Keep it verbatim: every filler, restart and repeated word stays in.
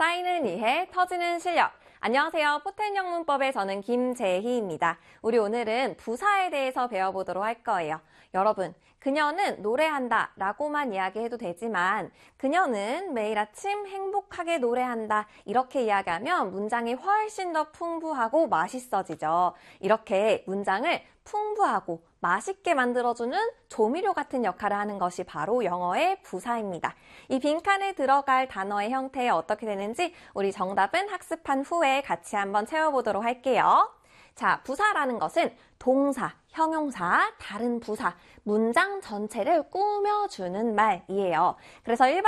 쌓이는 이해, 터지는 실력. 안녕하세요. 포텐 영문법의 저는 김재희입니다. 우리 오늘은 부사에 대해서 배워보도록 할 거예요. 여러분, 그녀는 노래한다 라고만 이야기해도 되지만 그녀는 매일 아침 행복하게 노래한다 이렇게 이야기하면 문장이 훨씬 더 풍부하고 맛있어지죠. 이렇게 문장을 풍부하고 맛있게 만들어주는 조미료 같은 역할을 하는 것이 바로 영어의 부사입니다. 이 빈칸에 들어갈 단어의 형태 어떻게 되는지 우리 정답은 학습한 후에 같이 한번 채워보도록 할게요. 자, 부사라는 것은 동사, 형용사, 다른 부사, 문장 전체를 꾸며주는 말이에요. 그래서 일반